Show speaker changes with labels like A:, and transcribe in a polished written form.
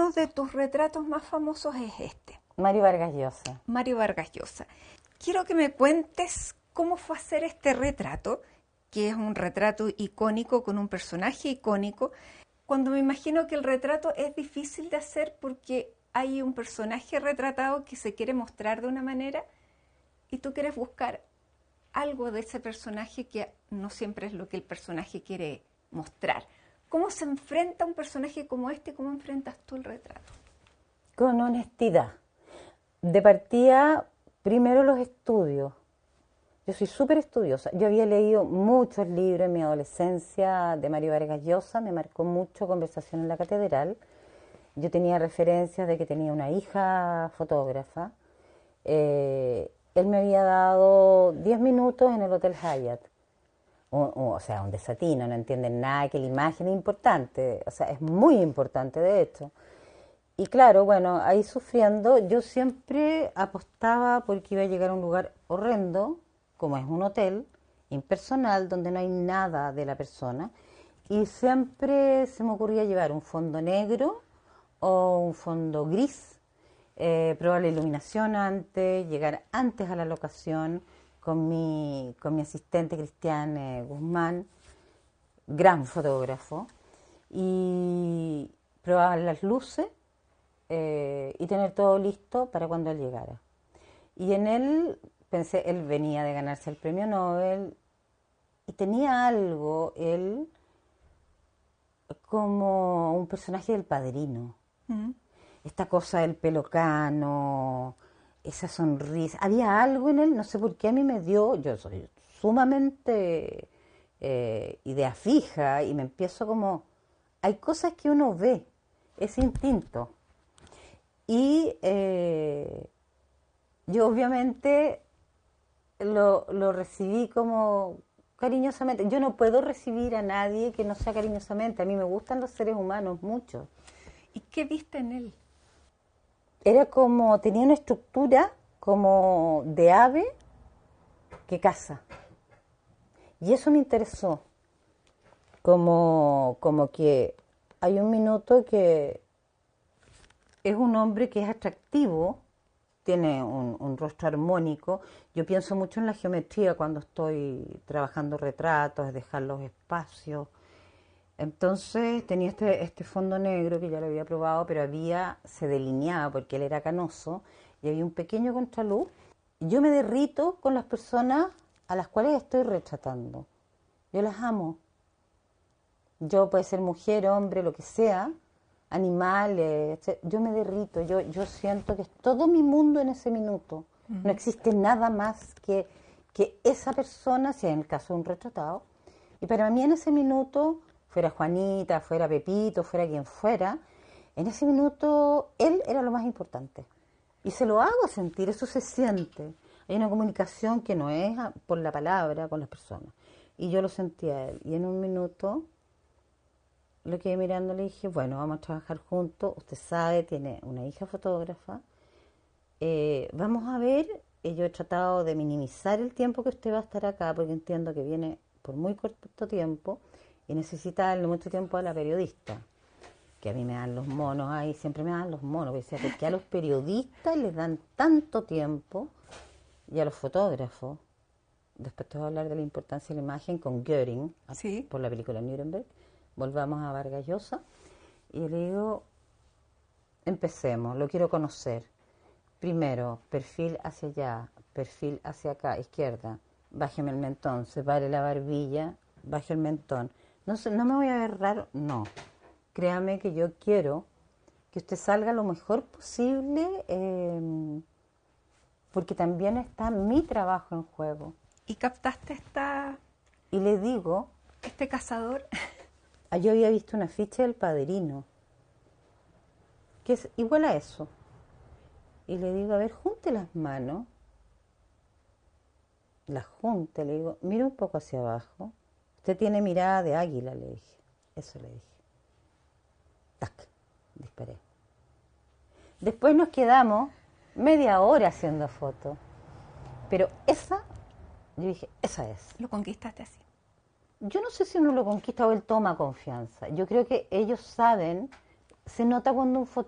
A: uno de tus retratos más famosos es este.
B: Mario Vargas Llosa.
A: Mario Vargas Llosa. Quiero que me cuentes cómo fue hacer este retrato, que es un retrato icónico con un personaje icónico, cuando me imagino que el retrato es difícil de hacer porque hay un personaje retratado que se quiere mostrar de una manera y tú quieres buscar algo de ese personaje que no siempre es lo que el personaje quiere mostrar. ¿Cómo se enfrenta un personaje como este? ¿Cómo enfrentas tú el retrato?
B: Con honestidad. De partida, primero los estudios. Yo soy súper estudiosa. Yo había leído muchos libros en mi adolescencia de Mario Vargas Llosa, me marcó mucho Conversación en la Catedral. Yo tenía referencias de que tenía una hija fotógrafa. Él me había dado 10 minutos en el Hotel Hyatt. O sea, un desatino, no entienden nada, que la imagen es importante, o sea, es muy importante de hecho. Y claro, bueno, ahí sufriendo, yo siempre apostaba porque iba a llegar a un lugar horrendo, como es un hotel, impersonal, donde no hay nada de la persona, y siempre se me ocurría llevar un fondo negro o un fondo gris, probar la iluminación antes, llegar antes a la locación con mi asistente Cristian Guzmán, gran fotógrafo, y probar las luces y tener todo listo para cuando él llegara. Y en él, pensé, él venía de ganarse el premio Nobel y tenía algo, él, como un personaje del Padrino. Esta cosa del pelo cano, esa sonrisa. Había algo en él, no sé por qué a mí me dio, yo soy sumamente idea fija y me empiezo como, hay cosas que uno ve, es instinto. Y yo obviamente lo recibí como cariñosamente. Yo no puedo recibir a nadie que no sea cariñosamente. A mí me gustan los seres humanos mucho.
A: ¿Y qué viste en él?
B: Era como, tenía una estructura como de ave que caza. Y eso me interesó. Como que hay un minuto que es un hombre que es atractivo, tiene un rostro armónico. Yo pienso mucho en la geometría cuando estoy trabajando retratos, dejar los espacios. Entonces tenía este fondo negro que ya lo había probado, pero se delineaba porque él era canoso y había un pequeño contraluz. Yo me derrito con las personas a las cuales estoy retratando. Yo las amo. Yo puede ser mujer, hombre, lo que sea, animales, yo me derrito, yo siento que es todo mi mundo en ese minuto. No existe nada más que esa persona, si en el caso de un retratado. Y para mí en ese minuto, fuera Juanita, fuera Pepito, fuera quien fuera, en ese minuto él era lo más importante. Y se lo hago sentir, eso se siente. Hay una comunicación que no es por la palabra con las personas. Y yo lo sentía a él. Y en un minuto lo quedé mirando y le dije, bueno, vamos a trabajar juntos. Usted sabe, tiene una hija fotógrafa. Vamos a ver. Yo he tratado de minimizar el tiempo que usted va a estar acá porque entiendo que viene por muy corto tiempo y necesita darle mucho tiempo a la periodista. Que a mí me dan los monos ahí, siempre me dan los monos. Porque a los periodistas les dan tanto tiempo y a los fotógrafos. Después te voy a hablar de la importancia de la imagen con Göring,
A: ¿Sí?
B: Por la película Nuremberg. Volvamos a Vargas Llosa. Y le digo, empecemos, lo quiero conocer. Primero, perfil hacia allá, perfil hacia acá, izquierda. Bájeme el mentón, separe la barbilla, baje el mentón. No me voy a ver raro, no. Créame que yo quiero que usted salga lo mejor posible, porque también está mi trabajo en juego.
A: ¿Y captaste
B: Y le digo,
A: este cazador?
B: yo había visto una ficha del Padrino, que es igual a eso. Y le digo, a ver, junte las manos. Las junte, le digo, mira un poco hacia abajo. Usted tiene mirada de águila, le dije. Eso le dije. Tac, disparé. Después nos quedamos media hora haciendo fotos. Pero yo dije, esa es.
A: ¿Lo conquistaste así?
B: Yo no sé si uno lo conquista o él toma confianza. Yo creo que ellos saben, se nota cuando un fotógrafo